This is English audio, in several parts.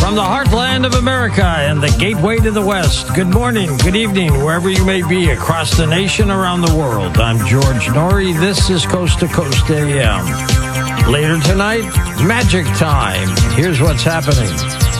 From the heartland of America and the gateway to the West, good morning, good evening, wherever you may be across the nation, around the world. I'm George Norrie. This is Coast to Coast AM. Later tonight, Magic Time. Here's what's happening.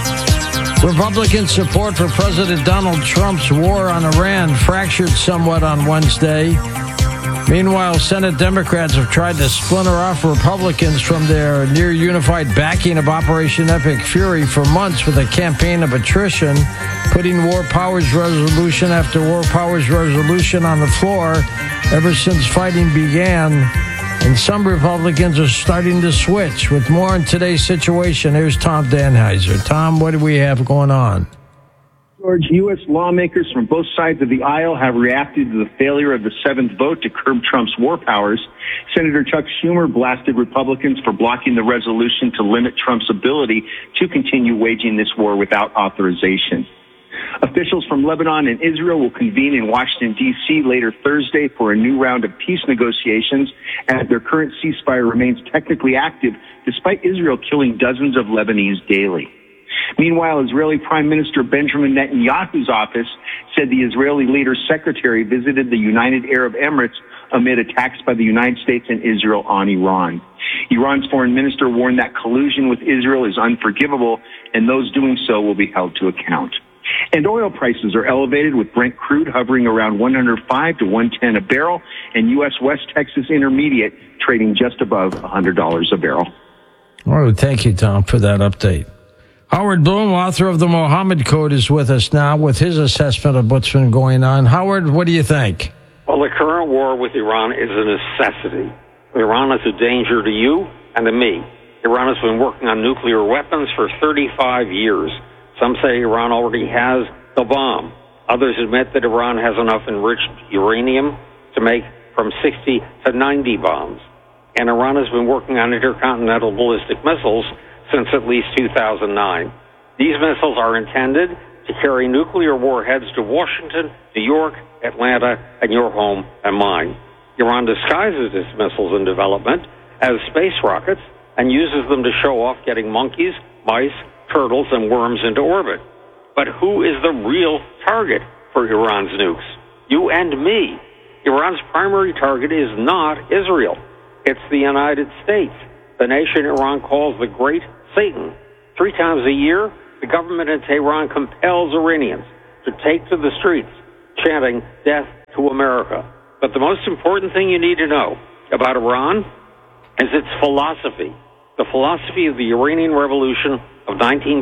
Republican support for President Donald Trump's war on Iran fractured somewhat on Wednesday. Meanwhile, Senate Democrats have tried to splinter off Republicans from their near-unified backing of Operation Epic Fury for months with a campaign of attrition, putting war powers resolution after war powers resolution on the floor ever since fighting began. And some Republicans are starting to switch. With more on today's situation, here's Tom Danheiser. Tom, what do we have going on? George, U.S. lawmakers from both sides of the aisle have reacted to the failure of the seventh vote to curb Trump's war powers. Senator Chuck Schumer blasted Republicans for blocking the resolution to limit Trump's ability to continue waging this war without authorization. Officials from Lebanon and Israel will convene in Washington, D.C. later Thursday for a new round of peace negotiations as their current ceasefire remains technically active despite Israel killing dozens of Lebanese daily. Meanwhile, Israeli Prime Minister Benjamin Netanyahu's office said the Israeli leader's secretary visited the United Arab Emirates amid attacks by the United States and Israel on Iran. Iran's foreign minister warned that collusion with Israel is unforgivable, and those doing so will be held to account. And oil prices are elevated, with Brent crude hovering around $105 to $110 a barrel, and U.S. West Texas Intermediate trading just above $100 a barrel. Oh, thank you, Tom, for that update. Howard Bloom, author of the Mohammed Code, is with us now with his assessment of what's been going on. Howard, what do you think? Well, the current war with Iran is a necessity. Iran is a danger to you and to me. Iran has been working on nuclear weapons for 35 years. Some say Iran already has the bomb. Others admit that Iran has enough enriched uranium to make from 60 to 90 bombs. And Iran has been working on intercontinental ballistic missiles since at least 2009. These missiles are intended to carry nuclear warheads to Washington, New York, Atlanta, and your home and mine. Iran disguises its missiles in development as space rockets and uses them to show off getting monkeys, mice, turtles, and worms into orbit. But who is the real target for Iran's nukes? You and me. Iran's primary target is not Israel. It's the United States, the nation Iran calls the Great Satan. 3 times a year, the government in Tehran compels Iranians to take to the streets, chanting death to America. But the most important thing you need to know about Iran is its philosophy, the philosophy of the Iranian Revolution of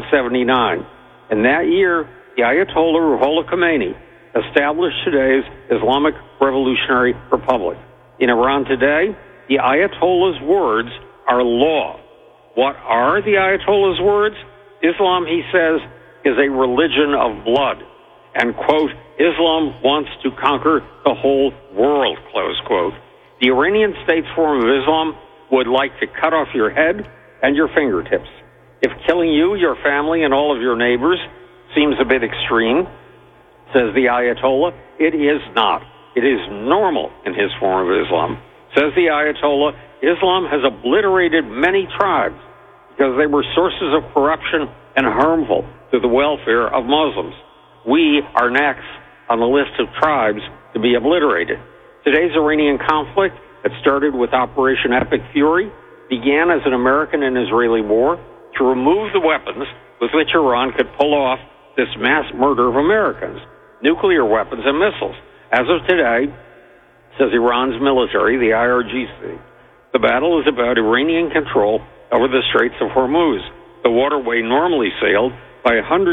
1979. In that year, the Ayatollah Ruhollah Khomeini established today's Islamic Revolutionary Republic. In Iran today, the Ayatollah's words are law. What are the Ayatollah's words? Islam, he says, is a religion of blood. And, quote, Islam wants to conquer the whole world, close quote. The Iranian state's form of Islam would like to cut off your head and your fingertips. If killing you, your family, and all of your neighbors seems a bit extreme, says the Ayatollah, it is not. It is normal in his form of Islam. Says the Ayatollah, Islam has obliterated many tribes because they were sources of corruption and harmful to the welfare of Muslims. We are next on the list of tribes to be obliterated. Today's Iranian conflict that started with Operation Epic Fury began as an American and Israeli war to remove the weapons with which Iran could pull off this mass murder of Americans, nuclear weapons and missiles. As of today, says Iran's military, the IRGC, the battle is about Iranian control over the Straits of Hormuz, the waterway normally sailed by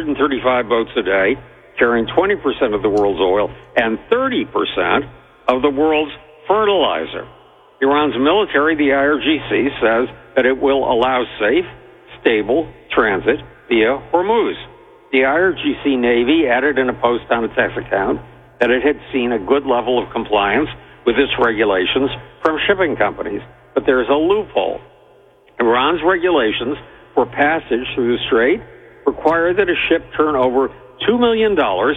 135 boats a day, carrying 20% of the world's oil and 30% of the world's fertilizer. Iran's military, the IRGC, says that it will allow safe, stable transit via Hormuz. The IRGC Navy added in a post on its X account that it had seen a good level of compliance with its regulations from shipping companies, but there's a loophole. Iran's regulations for passage through the strait require that a ship turn over $2 million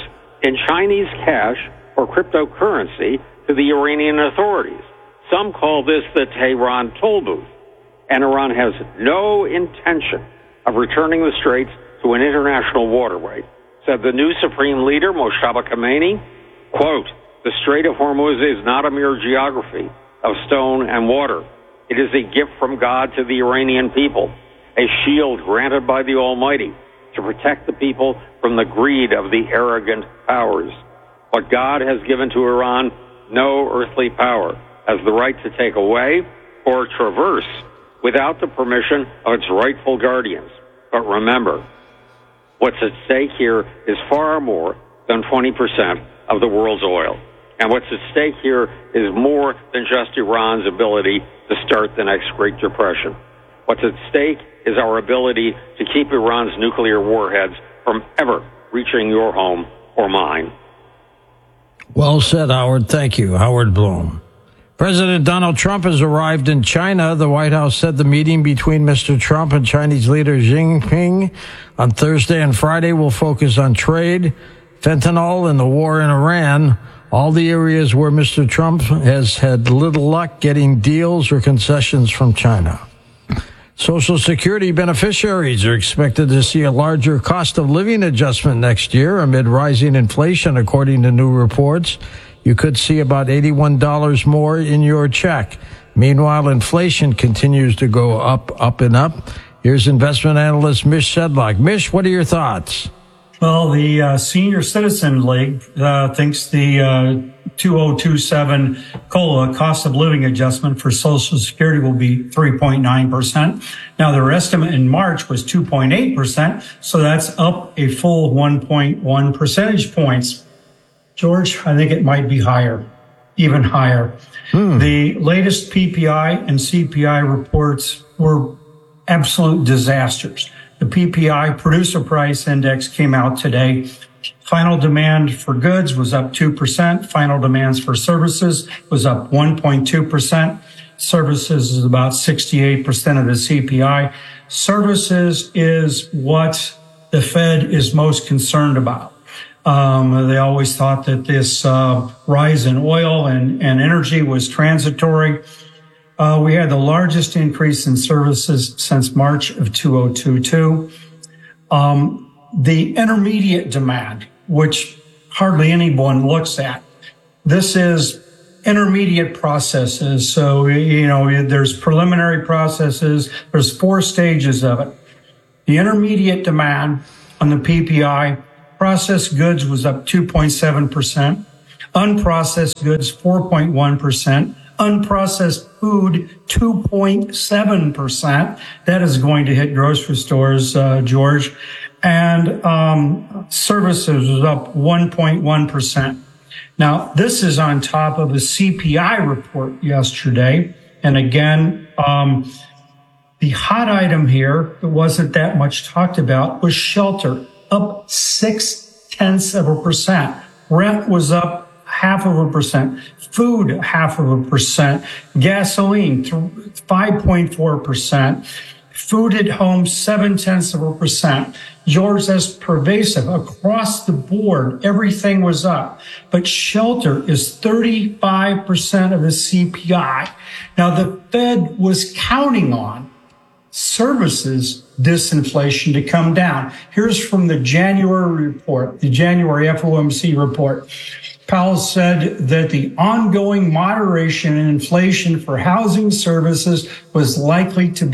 in Chinese cash or cryptocurrency to the Iranian authorities. Some call this the Tehran toll booth, and Iran has no intention of returning the straits to an international waterway. Said the new supreme leader, Mojtaba Khamenei, quote, "The Strait of Hormuz is not a mere geography of stone and water. It is a gift from God to the Iranian people, a shield granted by the Almighty to protect the people from the greed of the arrogant powers. What God has given to Iran, no earthly power has the right to take away or traverse without the permission of its rightful guardians. But remember, what's at stake here is far more than 20% of the world's oil. And what's at stake here is more than just Iran's ability to start the next Great Depression. What's at stake is our ability to keep Iran's nuclear warheads from ever reaching your home or mine." Well said, Howard. Thank you. Howard Bloom. President Donald Trump has arrived in China. The White House said the meeting between Mr. Trump and Chinese leader Xi Jinping on Thursday and Friday will focus on trade, fentanyl, and the war in Iran, all the areas where Mr. Trump has had little luck getting deals or concessions from China. Social Security beneficiaries are expected to see a larger cost of living adjustment next year amid rising inflation, according to new reports. You could see about $81 more in your check. Meanwhile, inflation continues to go up, and up. Here's investment analyst Mish Sedlock. Mish, what are your thoughts? Well, the Senior Citizen League thinks the 2027 COLA, cost of living adjustment for Social Security, will be 3.9%. Now, their estimate in March was 2.8%, so that's up a full 1.1 percentage points. George, I think it might be higher, even higher. The latest PPI and CPI reports were absolute disasters. The PPI, Producer Price Index, came out today. Final demand for goods was up 2%. Final demands for services was up 1.2%. Services is about 68% of the CPI. Services is what the Fed is most concerned about. They always thought that this rise in oil and energy was transitory. We had the largest increase in services since March of 2022. The intermediate demand, which hardly anyone looks at, this is intermediate processes. So, there's preliminary processes. There's 4 stages of it. The intermediate demand on the PPI, processed goods was up 2.7%. Unprocessed goods, 4.1%. Unprocessed food, 2.7%. That is going to hit grocery stores, George. And services was up 1.1%. Now, this is on top of a CPI report yesterday. And again, the hot item here that wasn't that much talked about was shelter, up 0.6%. Rent was up 0.5%. Food, 0.5%. Gasoline, 5.4%. Food at home, 0.7%. George, that's pervasive. Across the board, everything was up. But shelter is 35% of the CPI. Now, the Fed was counting on services disinflation to come down. Here's from the January report, the January FOMC report. Powell said that the ongoing moderation in inflation for housing services was likely to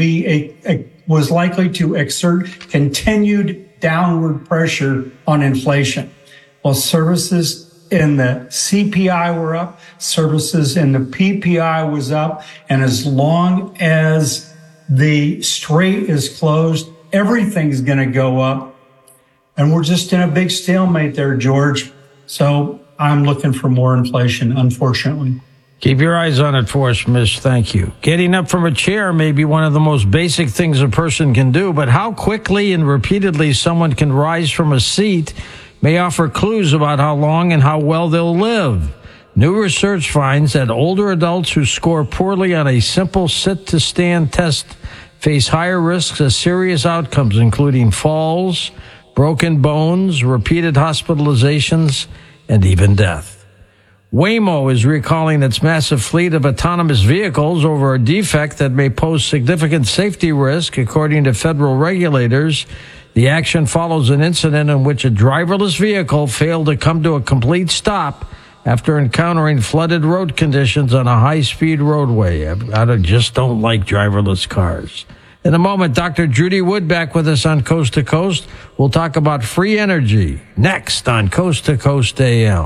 exert continued downward pressure on inflation. Well, services in the CPI were up, services in the PPI was up, and as long as the strait is closed, everything's going to go up. And we're just in a big stalemate there, George. So I'm looking for more inflation, unfortunately. Keep your eyes on it for us, Miss. Thank you. Getting up from a chair may be one of the most basic things a person can do, but how quickly and repeatedly someone can rise from a seat may offer clues about how long and how well they'll live. New research finds that older adults who score poorly on a simple sit-to-stand test face higher risks of serious outcomes, including falls, broken bones, repeated hospitalizations, and even death. Waymo is recalling its massive fleet of autonomous vehicles over a defect that may pose significant safety risk, according to federal regulators. The action follows an incident in which a driverless vehicle failed to come to a complete stop after encountering flooded road conditions on a high-speed roadway. I just don't like driverless cars. In a moment, Dr. Judy Wood back with us on Coast to Coast. We'll talk about free energy next on Coast to Coast AM.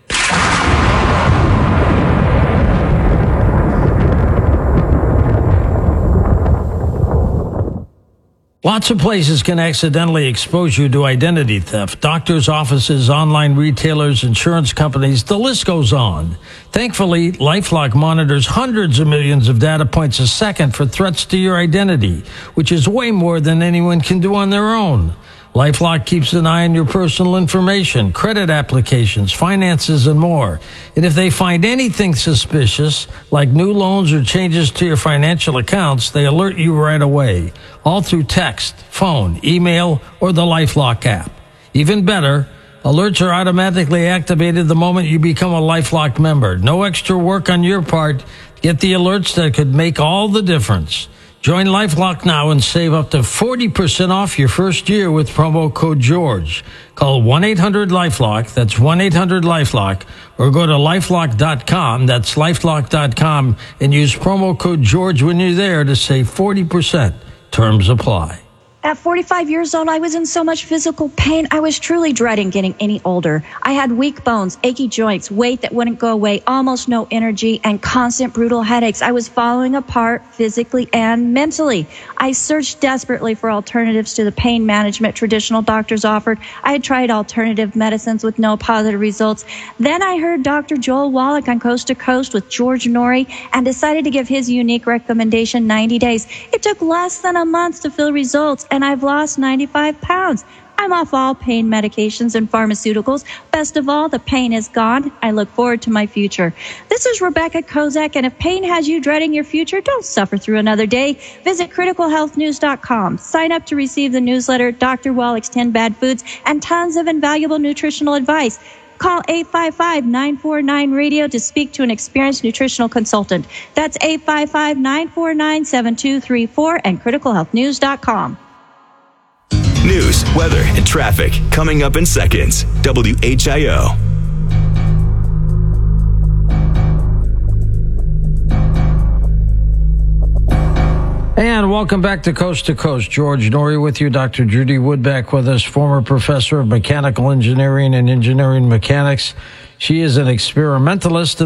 Lots of places can accidentally expose you to identity theft. Doctors' offices, online retailers, insurance companies, the list goes on. Thankfully, LifeLock monitors hundreds of millions of data points a second for threats to your identity, which is way more than anyone can do on their own. LifeLock keeps an eye on your personal information, credit applications, finances, and more. And if they find anything suspicious, like new loans or changes to your financial accounts, they alert you right away, all through text, phone, email, or the LifeLock app. Even better, alerts are automatically activated the moment you become a LifeLock member. No extra work on your part. Get the alerts that could make all the difference. Join LifeLock now and save up to 40% off your first year with promo code George. Call 1-800-LifeLock, that's 1-800-LifeLock, or go to LifeLock.com, that's LifeLock.com, and use promo code George when you're there to save 40%. Terms apply. At 45 years old, I was in so much physical pain. I was truly dreading getting any older. I had weak bones, achy joints, weight that wouldn't go away, almost no energy, and constant brutal headaches. I was falling apart physically and mentally. I searched desperately for alternatives to the pain management traditional doctors offered. I had tried alternative medicines with no positive results. Then I heard Dr. Joel Wallach on Coast to Coast with George Norrie and decided to give his unique recommendation 90 days. It took less than a month to feel results, and I've lost 95 pounds. I'm off all pain medications and pharmaceuticals. Best of all, the pain is gone. I look forward to my future. This is Rebecca Kozak, and if pain has you dreading your future, don't suffer through another day. Visit criticalhealthnews.com. Sign up to receive the newsletter, Dr. Wallach's 10 Bad Foods, and tons of invaluable nutritional advice. Call 855-949-RADIO to speak to an experienced nutritional consultant. That's 855-949-7234 and criticalhealthnews.com. News, weather, and traffic coming up in seconds. WHIO. And welcome back to Coast. George Norrie with you. Dr. Judy Wood back with us, former professor of mechanical engineering and engineering mechanics. She is an experimentalist